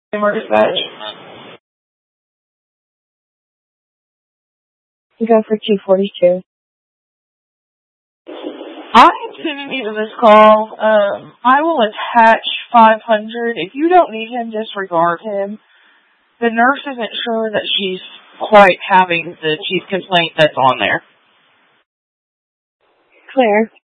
Dispatch. You go for 242. I'm sending you to this call. I will attach 500. If you don't need him, disregard him. The nurse isn't sure that she's quite having the chief complaint that's on there. Clear.